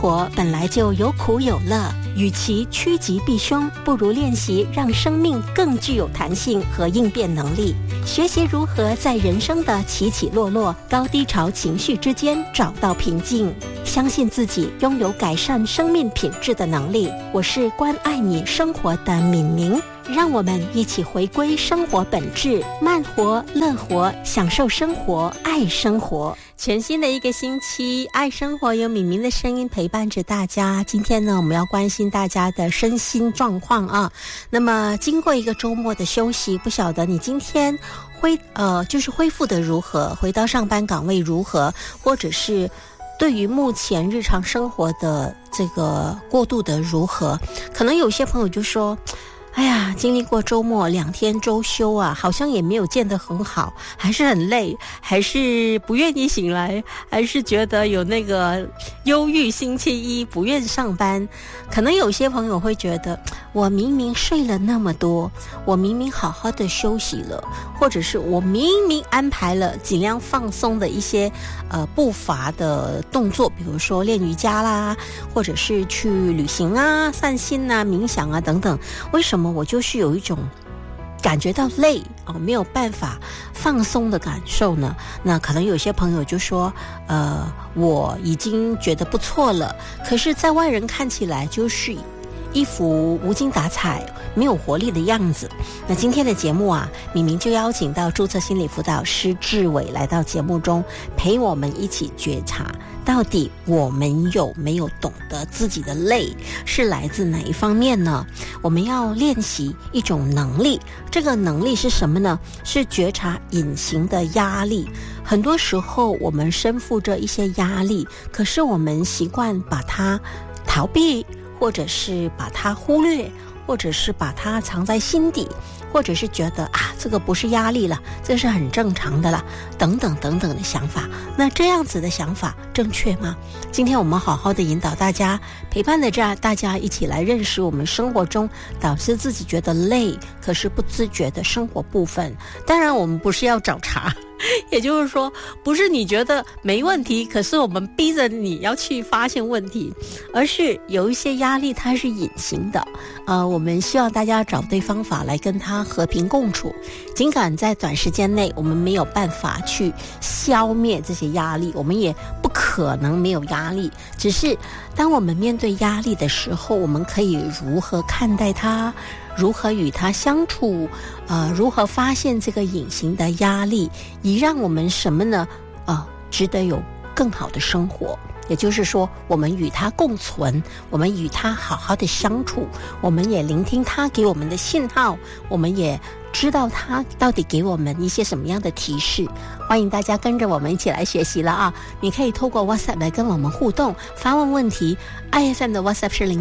活本来就有苦有乐，与其趋吉避凶，不如练习让生命更具有弹性和应变能力。学习如何在人生的起起落落、高低潮情绪之间找到平静，相信自己拥有改善生命品质的能力。我是关爱你生活的敏明，让我们一起回归生活本质，慢活、乐活，享受生活，爱生活。全新的一个星期，爱生活有敏明的声音陪伴着大家。今天呢，我们要关心大家的身心状况啊。那么经过一个周末的休息，不晓得你今天恢复的如何，回到上班岗位如何，或者是对于目前日常生活的这个过渡的如何。可能有些朋友就说，哎呀，经历过周末2天周休啊，好像也没有见得很好，还是很累，还是不愿意醒来，还是觉得有那个忧郁，星期一不愿上班。可能有些朋友会觉得，我明明睡了那么多，我明明好好的休息了，或者是我明明安排了尽量放松的一些步伐的动作，比如说练瑜伽啦，或者是去旅行啊、散心啊、冥想啊等等，为什么我就是有一种感觉到累没有办法放松的感受呢？那可能有些朋友就说我已经觉得不错了，可是在外人看起来就是一副无精打采、没有活力的样子。那今天的节目啊，明明就邀请到注册心理辅导师志伟来到节目中，陪我们一起觉察，到底我们有没有懂得自己的累是来自哪一方面呢？我们要练习一种能力，这个能力是什么呢？是觉察隐形的压力。很多时候我们身负着一些压力，可是我们习惯把它逃避，或者是把它忽略，或者是把它藏在心底，或者是觉得这个不是压力了，这是很正常的了，等等等等的想法。那这样子的想法正确吗？今天我们好好的引导大家，陪伴着大家一起来认识我们生活中导致自己觉得累，可是不自觉的生活部分。当然我们不是要找茬，也就是说不是你觉得没问题，可是我们逼着你要去发现问题，而是有一些压力它是隐形的我们希望大家找对方法来跟它和平共处。尽管在短时间内我们没有办法去消灭这些压力，我们也不可能没有压力，只是当我们面对压力的时候，我们可以如何看待它，如何与它相处，如何发现这个隐形的压力，以让我们什么呢？值得有更好的生活。也就是说，我们与它共存，我们与它好好的相处，我们也聆听它给我们的信号，我们也知道它到底给我们一些什么样的提示。欢迎大家跟着我们一起来学习了啊！你可以透过 WhatsApp 来跟我们互动，发问问题。IFM 的 WhatsApp 是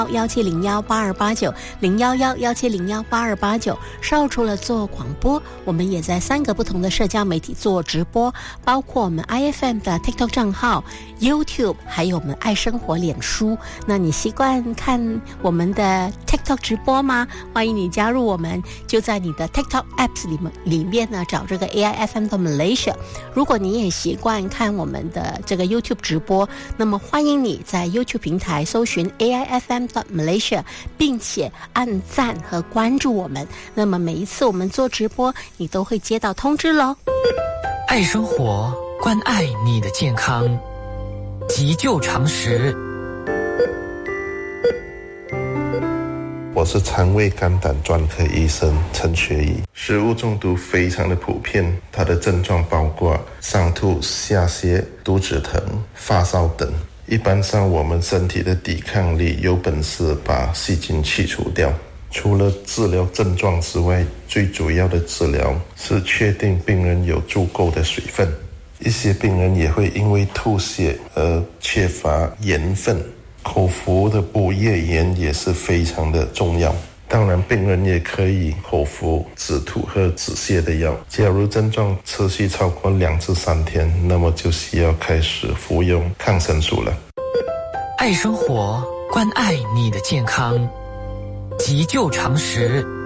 011-1701-8289 011-1701-8289。稍后除了做广播，我们也在3个不同的社交媒体做直播，包括我们 IFM 的 TikTok 账号、YouTube， 还有我们爱生活脸书。那你习惯看我们的 TikTok 直播吗？欢迎你加入我们，就在你的 TikTok apps 里面呢找这个 AIFM 的 Malaysia。如果你也习惯看我们的这个 YouTube 直播，那么欢迎你在 YouTube 平台搜寻 AIFM Malaysia， 并且按赞和关注我们。那么每一次我们做直播，你都会接到通知咯。 爱生活，关爱你的健康，急救常识。 我是肠胃肝胆专科医生陈学义。食物中毒非常的普遍，它的症状包括上吐下泻、肚子疼、发烧等。一般上我们身体的抵抗力有本事把细菌去除掉。除了治疗症状之外，最主要的治疗是确定病人有足够的水分。一些病人也会因为吐泻而缺乏盐分，口服的补液盐也是非常的重要。当然病人也可以口服止吐和止泻的药。假如症状持续超过2至3天，那么就需要开始服用抗生素了。 爱生活，关爱你的健康，急救常识。